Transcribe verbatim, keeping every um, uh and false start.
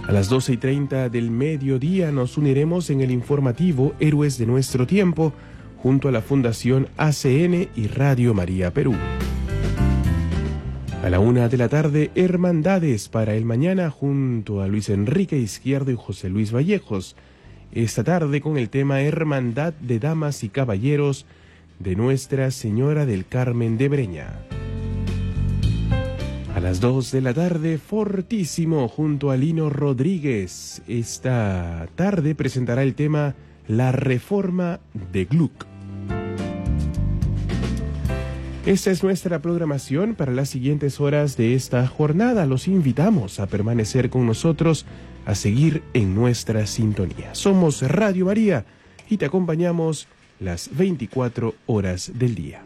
A las doce y treinta del mediodía nos uniremos en el informativo Héroes de Nuestro Tiempo, junto a la Fundación A C N y Radio María Perú. A la una de la tarde, Hermandades para el Mañana, junto a Luis Enrique Izquierdo y José Luis Vallejos. Esta tarde con el tema Hermandad de Damas y Caballeros de Nuestra Señora del Carmen de Breña. A las dos de la tarde, Fortísimo, junto a Lino Rodríguez. Esta tarde presentará el tema La Reforma de Gluck. Esta es nuestra programación para las siguientes horas de esta jornada. Los invitamos a permanecer con nosotros, a seguir en nuestra sintonía. Somos Radio María y te acompañamos las veinticuatro horas del día.